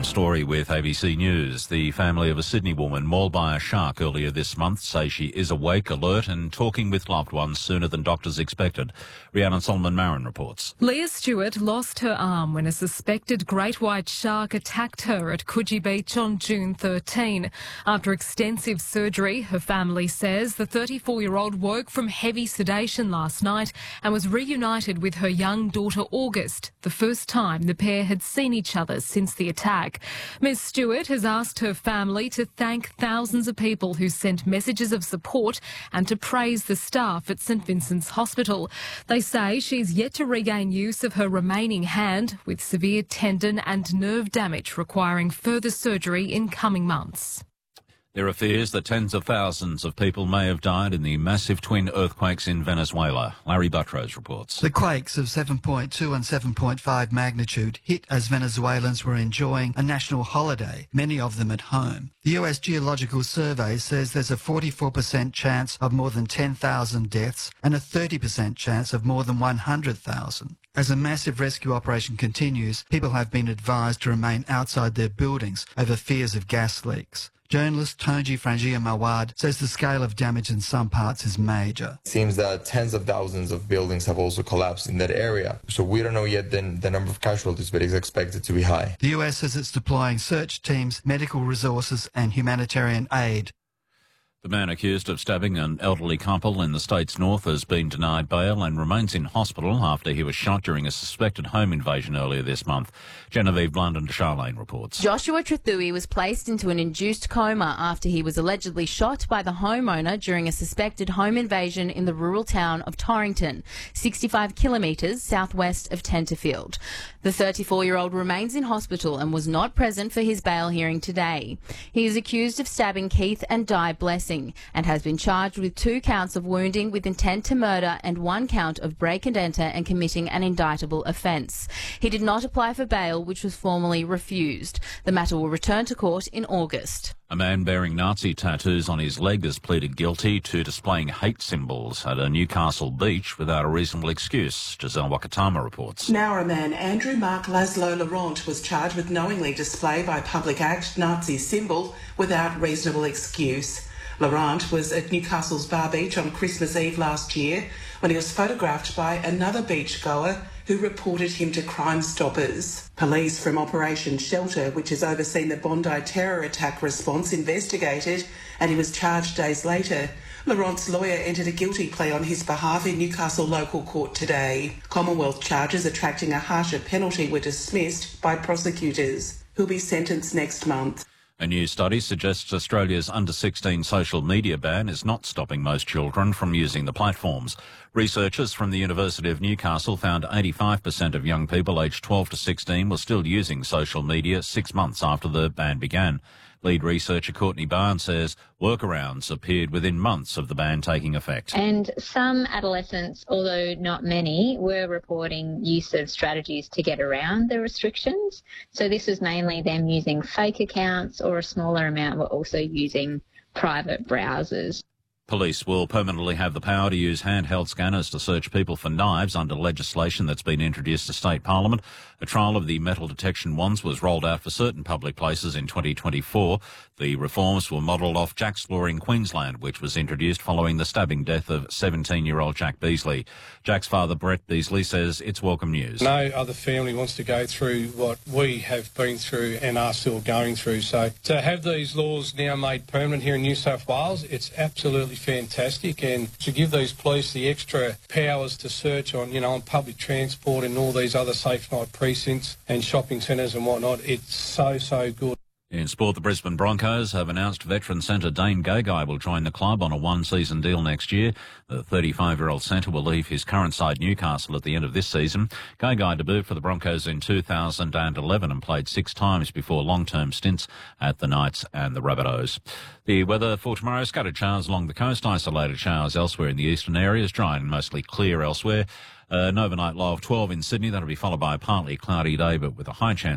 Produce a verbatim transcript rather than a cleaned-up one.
One Story with A B C News. The family of a Sydney woman mauled by a shark earlier this month say she is awake, alert and talking with loved ones sooner than doctors expected. Rhiannon Solomon-Marin reports. Leah Stewart lost her arm when a suspected great white shark attacked her at Coogee Beach on June thirteenth. After extensive surgery, her family says the thirty-four-year-old woke from heavy sedation last night and was reunited with her young daughter August, the first time the pair had seen each other since the attack. Miz Stewart has asked her family to thank thousands of people who sent messages of support and to praise the staff at St Vincent's Hospital. They say she's yet to regain use of her remaining hand, with severe tendon and nerve damage requiring further surgery in coming months. There are fears that tens of thousands of people may have died in the massive twin earthquakes in Venezuela. Larry Buttrose reports. The quakes of seven point two and seven point five magnitude hit as Venezuelans were enjoying a national holiday, many of them at home. The U S Geological Survey says there's a forty-four percent chance of more than ten thousand deaths and a thirty percent chance of more than one hundred thousand. As a massive rescue operation continues, people have been advised to remain outside their buildings over fears of gas leaks. Journalist Tonji Frangiya-Mawad says the scale of damage in some parts is major. It seems that tens of thousands of buildings have also collapsed in that area. So we don't know yet the, the number of casualties, but it's expected to be high. The U S says it's deploying search teams, medical resources and humanitarian aid. The man accused of stabbing an elderly couple in the state's north has been denied bail and remains in hospital after he was shot during a suspected home invasion earlier this month. Genevieve London to Charlene reports. Joshua Trethewey was placed into an induced coma after he was allegedly shot by the homeowner during a suspected home invasion in the rural town of Torrington, sixty-five kilometres southwest of Tenterfield. The thirty-four-year-old remains in hospital and was not present for his bail hearing today. He is accused of stabbing Keith and Di Blessing and has been charged with two counts of wounding with intent to murder and one count of break and enter and committing an indictable offence. He did not apply for bail, which was formally refused. The matter will return to court in August. A man bearing Nazi tattoos on his leg has pleaded guilty to displaying hate symbols at a Newcastle beach without a reasonable excuse. Giselle Wakatama reports. Nowra man Andrew Mark Laszlo Laurent was charged with knowingly display by public act Nazi symbol without reasonable excuse. Laurent was at Newcastle's Bar Beach on Christmas Eve last year when he was photographed by another beachgoer who reported him to Crime Stoppers. Police from Operation Shelter, which has overseen the Bondi terror attack response, investigated and he was charged days later. Laurent's lawyer entered a guilty plea on his behalf in Newcastle local court today. Commonwealth charges attracting a harsher penalty were dismissed by prosecutors, who'll be sentenced next month. A new study suggests Australia's under sixteen social media ban is not stopping most children from using the platforms. Researchers from the University of Newcastle found eighty-five percent of young people aged twelve to sixteen were still using social media six months after the ban began. Lead researcher Courtney Barnes says workarounds appeared within months of the ban taking effect. And some adolescents, although not many, were reporting use of strategies to get around the restrictions. So this was mainly them using fake accounts, or a smaller amount were also using private browsers. Police will permanently have the power to use handheld scanners to search people for knives under legislation that's been introduced to State Parliament. A trial of the metal detection wands was rolled out for certain public places in twenty twenty-four. The reforms were modelled off Jack's Law in Queensland, which was introduced following the stabbing death of seventeen-year-old Jack Beasley. Jack's father, Brett Beasley, says it's welcome news. No other family wants to go through what we have been through and are still going through. So to have these laws now made permanent here in New South Wales, it's absolutely fantastic, and to give these police the extra powers to search on, you know, on public transport and all these other safe night precincts and shopping centres and whatnot, it's so, so good. In sport, the Brisbane Broncos have announced veteran centre Dane Gagai will join the club on a one-season deal next year. The thirty-five-year-old centre will leave his current side Newcastle at the end of this season. Gagai debuted for the Broncos in two thousand eleven and played six times before long-term stints at the Knights and the Rabbitohs. The weather for tomorrow: scattered showers along the coast, isolated showers elsewhere in the eastern areas, dry and mostly clear elsewhere. Uh, an overnight low of twelve in Sydney. That'll be followed by a partly cloudy day, but with a high chance